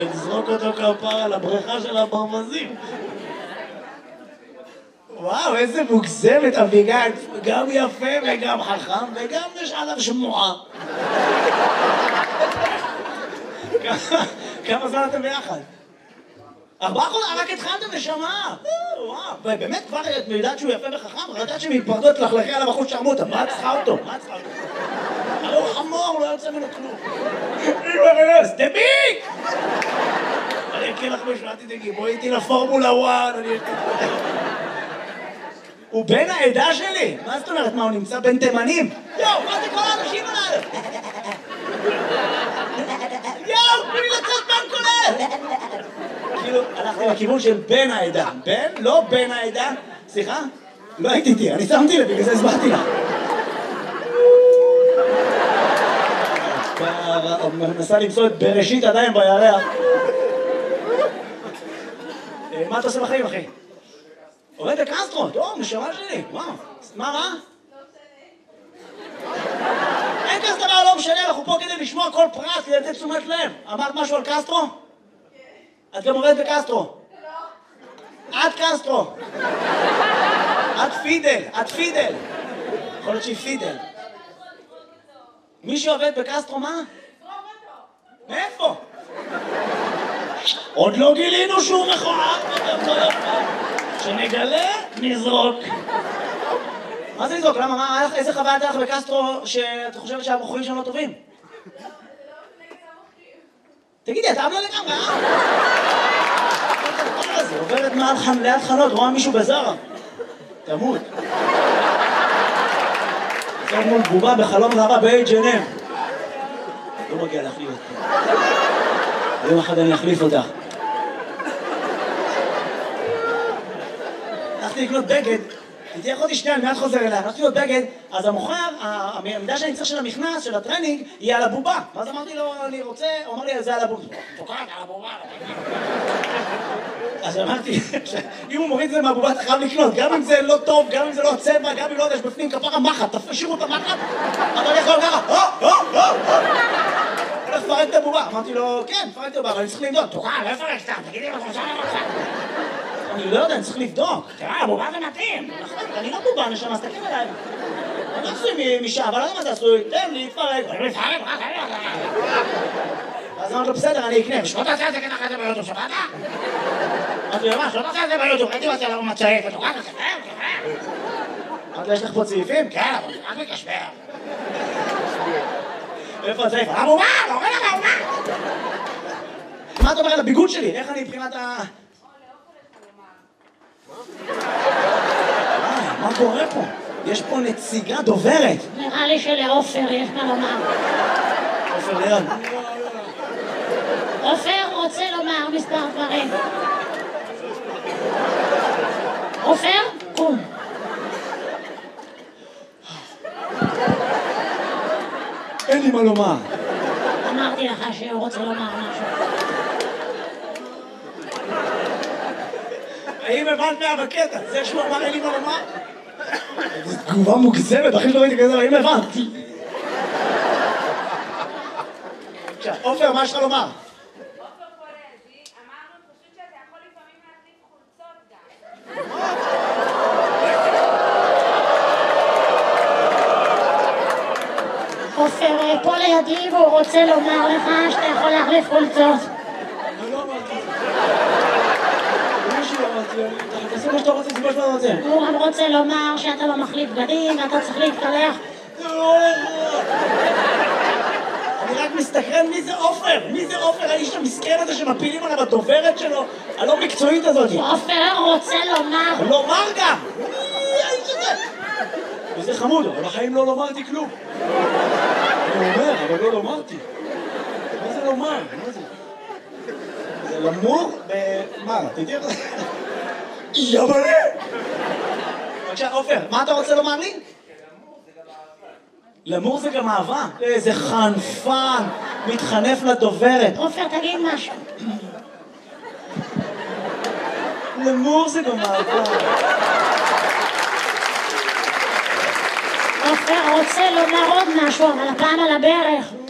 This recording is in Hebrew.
לזרוק אותו כפרה לבריכה של הברווזים. וואו, איזה מוגזמת אביגיל, גם יפה וגם חכם וגם יש עליו שמועה. כמה זמן אתם ביחד? 4 חודשים, רק התחלתם נשמה. וואו, באמת כבר את יודעת שהוא יפה וחכם? יודעת שהם יפרדו את לחלכי על הבחור שרמוטה, מה צריכה אותו? מה צריכה אותו? הרי הוא חמור, לא יוצא ממנו כלום. דביק! אני אקריא לך משהו, אל תדאגי, בואי איתי לפורמולה 1, אני אקריא. הוא בן העדה שלי! מה זאת אומרת? מה, הוא נמצא בין תימנים? יואו, מה זה כל האנשים עליו? יואו, תנו לי לצאת מהמקולל! כאילו, הלכתי לכיוון של בן העדה. בן? לא בן העדה. סליחה? לא הייתי איתי, אני שמתי לב, בגלל זה הסברתי לך. מנסה למצוא את בראשית עדיין בירח. מה אתה עושה בחיים, אחי? עובד בקסטרו, טוב, נשמה שלי, וואו. מה? אין כזה דבר, לא משנה, אנחנו פה כדי לשמוע כל פרט, כדי לתת תשומת לב. אמרת משהו על קסטרו? את גם עובדת בקסטרו. את קסטרו. את פידל. יכול להיות שהיא פידל. מי שעובד בקסטרו, מה? מאיפה? עוד לא גילינו שהוא מכוער, שנגלה, נזרוק. מה זה לזרוק? למה? איזה חוויה הייתה לך בקסטרו שאת חושבת שהבחורים שם לא טובים? תגידי, אתה אבלה לגמרי, זה עוברת ליד חנות, רואה מישהו בזרה. תמות. זאת מול בובה בחלום זרה ב-H&M. לא מגיע להחליף אותך. יום אחד אני אחליף אותך. הלכתי לקנות בגד, תהיה אחותי שנייה, אני מיד חוזר אליה, הלכתי לקנות בגד, אז המוכר, המידע שאני צריך של המכנס, של הטרנינג, יהיה על הבובה. ואז אמרתי לו, אני רוצה, הוא אמר לי, זה על הבובה. תוקעת על הבובה. אז אמרתי, אם הוא מוריד את זה מהבובה, אתה חייב לקנות, גם אם זה לא טוב, גם אם זה לא צבע, גם אם לא יודע, יש בפנים כפרה מחט, תשאירו את המחט, אתה יכול ככה, הולך לפרק את הבובה. אמרתי לו, כן, פרק את הבובה, אבל אני צריך לבדוק. תוקעת, לא יפרק סתם, תגידי מה חושב לך. אני לא יודע, אני צריך לבדוק. תראה, הבובה זה מתאים. אני לא בובה, נשמה, אז תקים אליי. אני לא עשוי משעה, אבל לא יודע מה זה עשוי. תן לי, תפרק. אז אמרתי לו, בסדר, אני אקנה. ושלא תעשה את זה ככה זה ביוטיוב, שבאת? אמרתי לו, מה, שלא תעשה את זה ביוטיוב. הייתי רוצה לראות מה צעיף, ותוקעת, אמרתי לו, יש לך פה צעיפים? כן, אבל רק מקשבר. איפה הצעיף? הבובה! לא רואה לך הבובה! מה אתה אומר על הביגוד שלי? איך אני מבחינת ה... מה קורה פה? יש פה נציגה דוברת. נראה לי שלעופר יש מה לומר. עופר ליד. עופר רוצה לומר מספר דברים. עופר, קום. אין לי מה לומר. אמרתי לך שהוא רוצה לומר משהו. האם הבנת מהבקטע? זה שהוא אמר אין לי מה לומר? זו תגובה מוגזמת, אחי שלא ראיתי כזה, האם הבנת? עכשיו, עופר, מה יש לך לומר? עופר פולזי, אמרנו פשוט שאתה יכול לפעמים להחליף חולצות גם. עופר פה לידי והוא רוצה לומר לך שאתה יכול להחליף חולצות. אני לא אמרתי. תעשה מה שאתה רוצה, תעשה מה שאתה רוצה. הוא גם רוצה לומר שאתה לא מחליף בגדים ואתה צריך להתקלח. אני רק מסתכרן מי זה עופר? מי זה עופר? האיש המסכן הזה שמפילים עליו הדוברת שלו? הלא מקצועית הזאת. עופר רוצה לומר. לומר גם! מי האיש הזה? וזה חמוד, אבל בחיים לא לומרתי כלום. אני אומר, אבל לא לומרתי. מה זה לומר? מה זה? זה למור מה? תדעי איך זה? יבלה! בבקשה, עופר, מה אתה רוצה לומר לי? למור זה גם אהבה. איזה חנפן, מתחנף לדוברת. עופר, תגיד משהו. למור זה גם אהבה. עופר רוצה לומר עוד משהו, אבל הפעם על הברך.